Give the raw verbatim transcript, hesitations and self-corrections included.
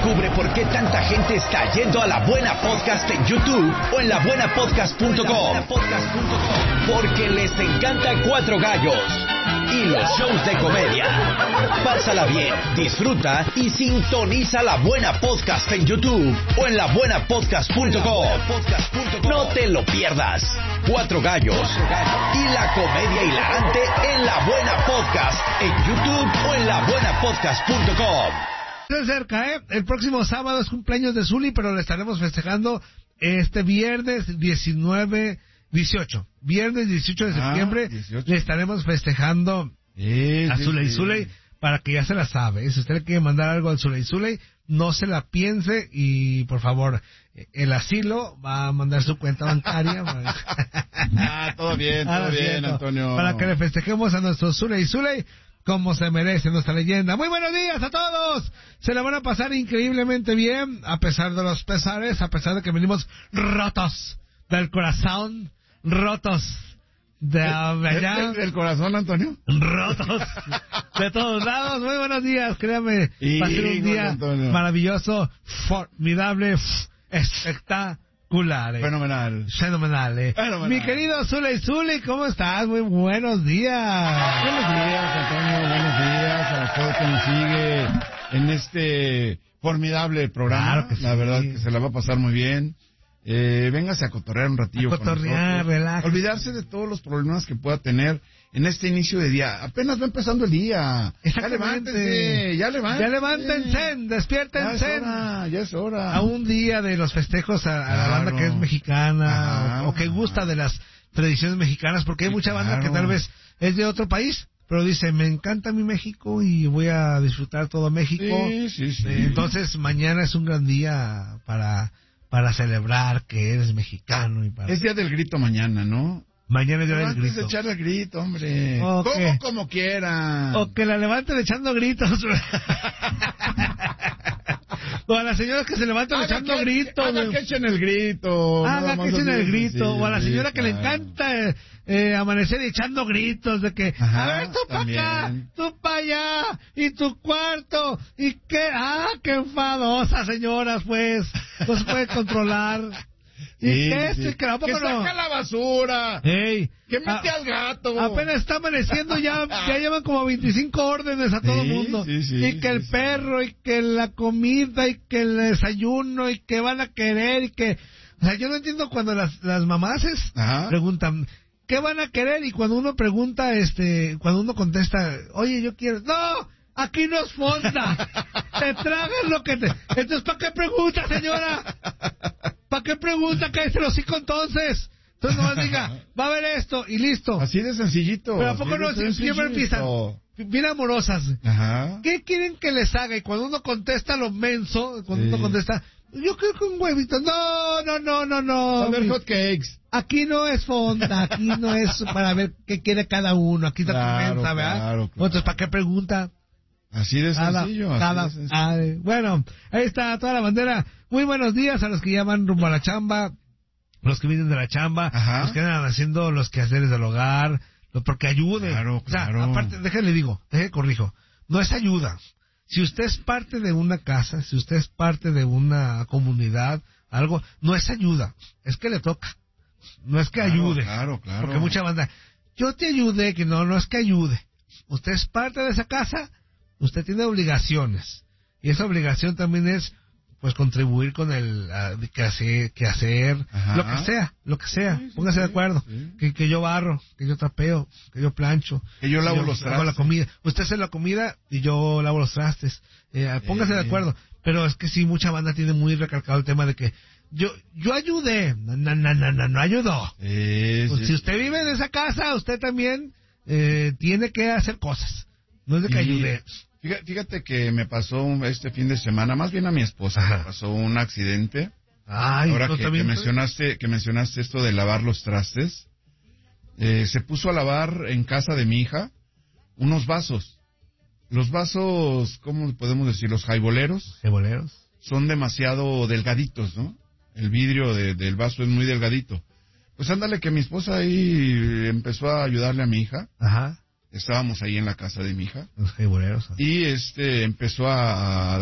Descubre por qué tanta gente está yendo a La Buena Podcast en YouTube o en la buena podcast punto com. Porque les encanta Cuatro Gallos y los shows de comedia. Pásala bien, disfruta y sintoniza La Buena Podcast en YouTube o en la buena podcast punto com. No te lo pierdas. Cuatro Gallos y la comedia hilarante en La Buena Podcast en YouTube o en la buena podcast punto com. Se acerca, ¿eh? El próximo sábado es cumpleaños de Zuli, pero le estaremos festejando este viernes diecinueve, dieciocho. Viernes dieciocho de septiembre ah, dieciocho. Le estaremos festejando sí, a sí, Zuley sí. Zuley para que ya se la sabe. Si usted le quiere mandar algo al Zuley Zuley, no se la piense y por favor, el asilo va a mandar su cuenta bancaria. Ah, todo bien, todo ah, bien, cierto. Antonio. Para que le festejemos a nuestro Zuley Zuley como se merece nuestra leyenda. Muy buenos días a todos. Se la van a pasar increíblemente bien, a pesar de los pesares, a pesar de que venimos rotos del corazón, rotos de allá. ¿Del corazón, Antonio? Rotos de todos lados. Muy buenos días, créame. Y, va a ser un día Antonio. Maravilloso, formidable, espectacular. Eh. Fenomenal. Fenomenal, eh. Fenomenal. Mi querido Zuley Zuley, ¿cómo estás? Muy buenos días. Buenos días, Antonio. Buenos días a todo que nos sigue en este formidable programa. Claro que sí. La verdad que se la va a pasar muy bien. Eh, véngase a cotorrear un ratillo a cotorrear, con relax. Olvidarse de todos los problemas que pueda tener en este inicio de día. Apenas va empezando el día. Ya levántense, ya levántense. Ya levántense, despiértense. Ya es hora, ya es hora. A un día de los festejos a, a claro. la banda que es mexicana o, o que gusta de las tradiciones mexicanas, porque hay sí, mucha banda claro. que tal vez es de otro país, pero dice, me encanta mi México y voy a disfrutar todo México. Sí, sí, sí. Entonces mañana es un gran día para... para celebrar que eres mexicano y para... Es día del grito mañana, ¿no? Mañana es día del grito. Antes de echarle el grito, hombre. ¿O como qué? como quieran. O que la levanten echando gritos. O a las señoras que se levantan haga echando que, gritos. Haga que echen el grito. Haga que echen el grito. Sí, o a la señora sí, que claro. le encanta eh, eh, amanecer echando gritos de que, ajá, a ver, tú para acá, tú para allá, y tu cuarto, y qué, ah, qué enfadosa señoras, pues, no se puede controlar. ¿Y sí, qué sí. es? Que, ¿a poco que no? saca la basura. Ey, que mete a, al gato. Apenas está amaneciendo, ya, ya llevan como veinticinco órdenes a todo el sí, mundo. Sí, sí, y que sí, el sí. perro, y que la comida, y que el desayuno, y que van a querer, y que... O sea, yo no entiendo cuando las, las mamases Ajá. preguntan, ¿qué van a querer? Y cuando uno pregunta, este, cuando uno contesta, oye, yo quiero... ¡No! Aquí no es fonda. Te tragas lo que te... Entonces, ¿para qué pregunta, señora? ¿Para qué pregunta? Cállese el hocico entonces. Entonces nomás diga, va a haber esto y listo. Así de sencillito. Pero ¿a poco no? Siempre empiezan bien amorosas. Ajá. ¿Qué quieren que les haga? Y cuando uno contesta lo menso, cuando sí. uno contesta, yo creo que un huevito. No, no, no, no, no. A ver, hot cakes. Aquí no es fonda, aquí no es para ver qué quiere cada uno. Aquí está claro, tu mensa, ¿verdad? Claro, claro. Entonces, ¿para qué pregunta? Así de sencillo. Cada, así cada, de sencillo. ah, bueno, ahí está toda la bandera. Muy buenos días a los que llaman rumbo a la chamba, los que vienen de la chamba, Ajá. los que andan haciendo los quehaceres del hogar, porque ayuden. Claro, claro. O sea, aparte, déjenle digo, déjenle corrijo, no es ayuda. Si usted es parte de una casa, si usted es parte de una comunidad, algo, no es ayuda, es que le toca. No es que claro, ayude. Claro, claro. Porque mucha banda, yo te ayudé, que no, no es que ayude. Usted es parte de esa casa, usted tiene obligaciones. Y esa obligación también es, pues, contribuir con el uh, que hacer, que hacer lo que sea, lo que sea. Sí, sí, póngase sí, de acuerdo. Sí. Que, que yo barro, que yo trapeo, que yo plancho. Que yo lavo que yo los trastes. Hago la comida. Usted hace la comida y yo lavo los trastes. Eh, póngase eh. de acuerdo. Pero es que sí, mucha banda tiene muy recalcado el tema de que yo yo ayudé. No, no, no, no, no, no ayudó. Eh, pues, sí. Si usted vive en esa casa, usted también eh, tiene que hacer cosas. No es de que y... ayude. Fíjate que me pasó este fin de semana, más bien a mi esposa, Ajá. me pasó un accidente. Ay, Ahora que, que mencionaste que mencionaste esto de lavar los trastes, eh, se puso a lavar en casa de mi hija unos vasos. Los vasos, ¿cómo podemos decir? Los jaiboleros. Jaiboleros. Son demasiado delgaditos, ¿no? El vidrio de, del vaso es muy delgadito. Pues ándale que mi esposa ahí empezó a ayudarle a mi hija. Ajá. Estábamos ahí en la casa de mi hija. Los jaiboleros. Y este empezó a